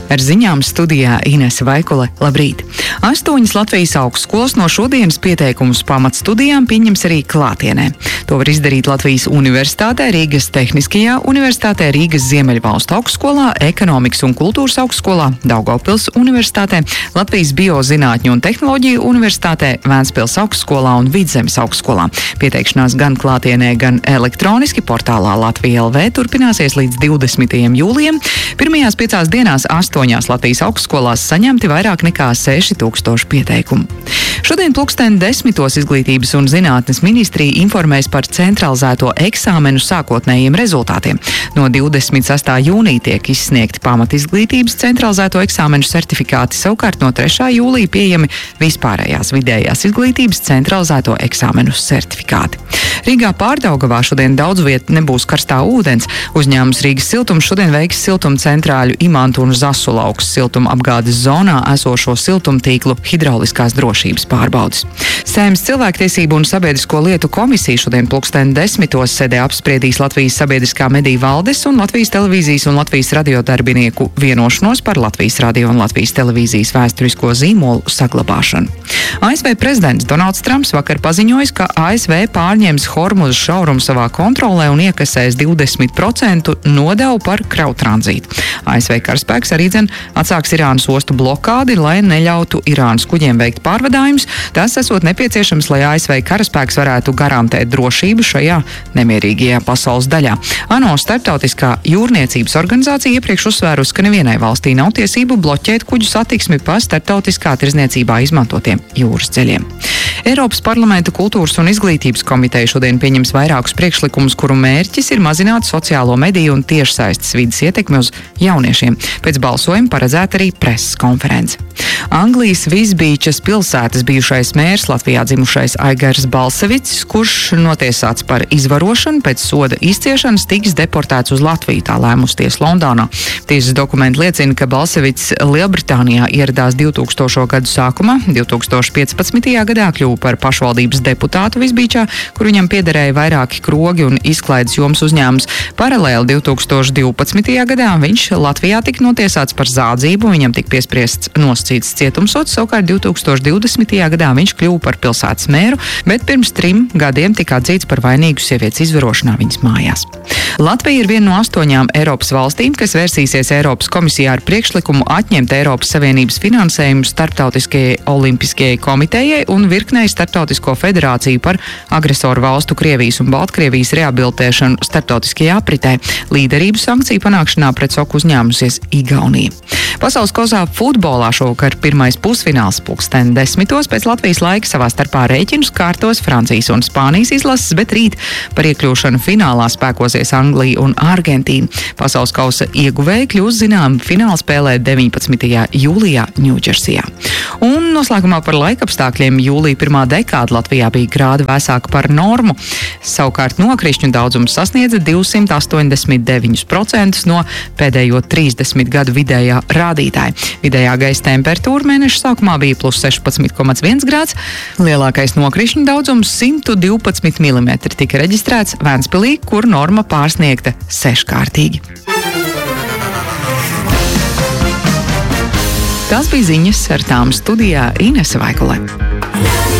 Ar ziņām studijā Inese Vaikule. Labrīt! 8 Latvijas augstskolas no šodienas pieteikumus pamatstudijām pieņems arī klātienē. To var izdarīt Latvijas Universitātē, Rīgas Tehniskajā universitātē, Rīgas Ziemeļvalstu augstskolā, Ekonomikas un kultūras augstskolā, Daugavpils universitātē, Latvijas Biozinātņu un tehnoloģiju universitātē, Vēncpils augstskolā un Vidzemes augstskolā. Pieteikšanās gan klātienē, gan elektroniski portālā Latvija LV turpināsies līdz 20. jūlijam. Pirmajās 5 dienās 8 Latvijas augstskolās saņemti vairāk nekā 6000 pieteikumu. Šodien 10:00 Izglītības un zinātnes ministrija informēs par centralizēto eksāmenu sākotnējiem rezultātiem. No 26. jūnija tiek izsniegti pamatizglītības centralizēto eksāmenu certifikāti, savukārt no 3. jūlija pieejami vispārējās vidējās izglītības centralizēto eksāmenu certifikāti. Rīgā Pārdaugavā šodien daudz viet nebūs karstā ūdens. Uzņēmums Rīgas siltums šodien veiks siltuma centrāļu Imantu un Zasulaukas siltuma apgādes zonā esošo siltumtīklu hidrauliskās drošības pārbaudes. Saeimas cilvēktiesību un sabiedrisko lietu komisija šodien 10:00 sēdē apspriedīs Latvijas sabiedriskā mediju valdes un Latvijas televīzijas un Latvijas radio darbinieku vienošanos par Latvijas radio un Latvijas televīzijas vēsturisko zīmolu saglabāšanu. ASV prezidents Donalds Trumps vakar paziņojis, ka ASV pārņems Hormuza šaurumu savā kontrolē un iekasēs 20% nodevu par kravu tranzītu. ASV karaspēks arī atsāks Irānas ostu blokādi, lai neļautu Irānas kuģiem veikt pārvadājumus. Tas esot nepieciešams, lai ASV karaspēks varētu garantēt drošību šajā nemierīgajā pasaules daļā. ANO starptautiskā jūrniecības organizācija iepriekš uzsvērusi, ka nevienai valstī nav tiesību bloķēt kuģu satiksmi pa starptautiskā tirdzniecībā izmantotiem jūras ceļiem. Eiropas parlamenta kultūras un izglītības komiteja šodien pieņems vairākus priekšlikumus, kuru mērķis ir mazināt sociālo mediju un tiešsaistes vides ietekmi uz jauniešiem. Pēc balsojuma paredzēta arī preses konference. Anglijas Vizbīčas pilsētas bijušais mērs Latvijā dzimušais Aigars Balsevics, kurš notiesāts par izvarošanu pēc soda izciešanas, tiks deportēts uz Latviju, tā lēmusi tiesa Londonā. Tiesas dokumenti liecina, ka Balsevics Lielbritānijā ieradās 2000. gadu sākumā. 2015. gadā kļuva par pašvaldības deputātu Vizbīčā, kur viņam piederēja vairāki krogi un izklaides jomas uzņēmums. Paralēli 2012. gadā viņš Latvijā tika notiesāts par zādzību, viņam tika piespriests nosacīts cietumsods, savukārt 2020. gadā viņš kļuva par pilsētas mēru, bet pirms 3 gadiem tika atzīts par vainīgu sievietes izvarošanā viņas mājās. Latvija ir viena no 8 Eiropas valstīm, kas vērsīsies Eiropas komisijā ar priekšlikumu atņemt Eiropas Savienības finansējumu Starptautiskajai olimpiskajai komitejai un virknei starptautisko federāciju par agresoru valstu Krievijas un Baltkrievijas rehabilitēšanu starptautiskajā apritē. Līderību sankciju panākšanā pret soku uzņēmusies Igaunija. Pasaules kausā futbolā šovakar pirmais pusfināls 10:00 pēc Latvijas laika savā starpā rēķinus kārtos Francijas un Spānijas izlases, bet rīt par iekļūšanu finālā spēkosies Anglija un Argentīna. Pasaules kausa ieguvēji kļūs zinām fināla spēlē 19. jūlijā Ņūdžersijā. Un noslēgumā par laikapstākļiem. Jūlija pirmā dekāda Latvijā bija grādu vēsāka par normu. Savukārt nokrišņu daudzums sasniedza 289% no pēdējo 30 gadu vidējā rādītāja. Vidējā gaisa temperatūra mēneša sākumā bija +16,1 grāds. Lielākais nokrišņu daudzums 112 mm tika reģistrēts Vēncpilī, kur norma pārsniegta 6-kārtīgi. Tas bija ziņas, ar tām studijā Inese Vaikule.